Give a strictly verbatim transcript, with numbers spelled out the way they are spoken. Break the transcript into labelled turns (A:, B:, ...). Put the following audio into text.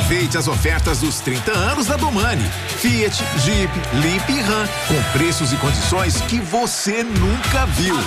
A: Aproveite as ofertas dos trinta anos da Domani. Fiat, Jeep, Limp e Ram, com preços e condições que você nunca viu.